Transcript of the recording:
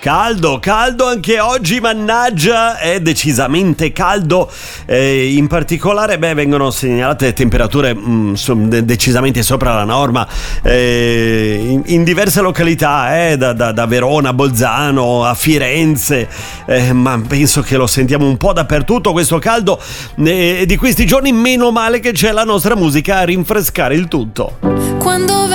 Caldo, caldo anche oggi, mannaggia, è decisamente caldo, in particolare vengono segnalate temperature decisamente sopra la norma in diverse località, da Verona a Bolzano a Firenze, ma penso che lo sentiamo un po' dappertutto questo caldo di questi giorni. Meno male che c'è la nostra musica a rinfrescare il tutto. Quando